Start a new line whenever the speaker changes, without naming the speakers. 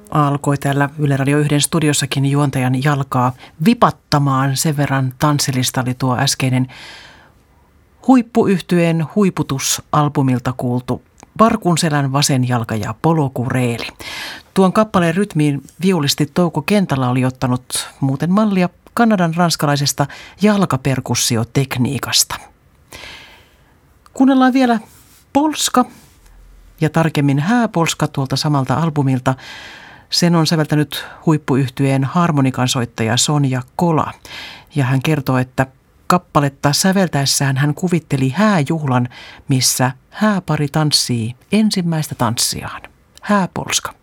alkoi täällä Yle Radio 1 studiossakin juontajan jalkaa vipattamaan. Sen verran tanssillista oli tuo äskeinen huippuyhtyeen huiputusalbumilta kuultu Varkunselän vasen jalka ja Polokureeli. Tuon kappaleen rytmiin viulisti Touko Kentala oli ottanut muuten mallia Kanadan ranskalaisesta jalkaperkussiotekniikasta. Kuunnellaan vielä polska ja tarkemmin hääpolska tuolta samalta albumilta. Sen on säveltänyt huippuyhtyeen harmonikansoittaja Sonja Kola. Ja hän kertoo, että kappaletta säveltäessään hän kuvitteli hääjuhlan, missä hääpari tanssii ensimmäistä tanssiaan. Hääpolska.